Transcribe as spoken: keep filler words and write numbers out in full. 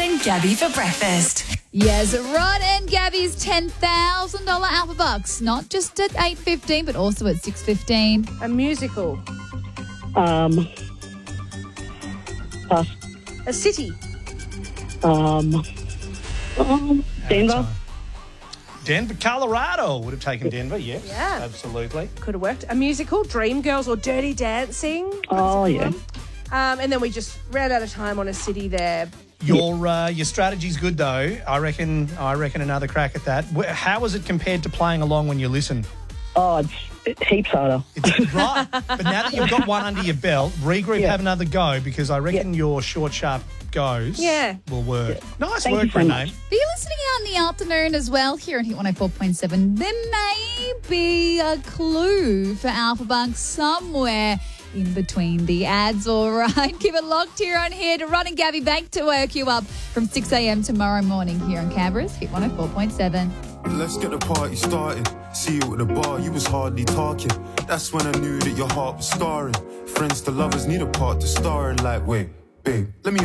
and Gabby for breakfast. Yes, Rod and Gabby's ten thousand dollars Alpha Bucks, not just at eight fifteen, but also at six fifteen. A musical. Um, pass. A city. Um, um, Denver. Denver, Colorado. Would have taken Denver, yes. Yeah. Absolutely. Could have worked. A musical. Dreamgirls or Dirty Dancing. Oh, yeah. Um, and then we just ran out of time on a city there. Your uh, your strategy's good though. I reckon. I reckon another crack at that. Wh- How was it compared to playing along when you listen? Oh, it's it's heaps harder. It's right. But now that you've got one under your belt, regroup, Yeah. have another go because I reckon your short, sharp goes Yeah. will work. Nice Thank work, you so Renee. much. If you're listening out in the afternoon as well here on Hit one oh four point seven, there may be a clue for Alpha Bucks somewhere in between the ads, all right? Keep it locked here on here to Rod and Gabby back to work you up from six a.m. tomorrow morning here on Canberra's Hit one oh four point seven. Let's get the party started. See you at the bar, you was hardly talking. That's when I knew that your heart was scarring. Friends to lovers need a part to star in. Like, wait, babe, let me